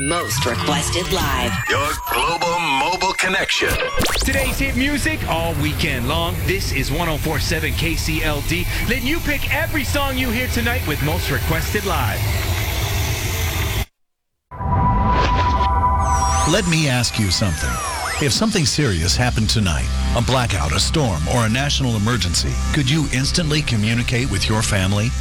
Most Requested Live. Your global mobile connection. Today's hit music all weekend long. This is 104.7 KCLD, letting you pick every song you hear tonight with Most Requested Live. Let me ask you something. If something serious happened tonight, a blackout, a storm, or a national emergency, could you instantly communicate with your family?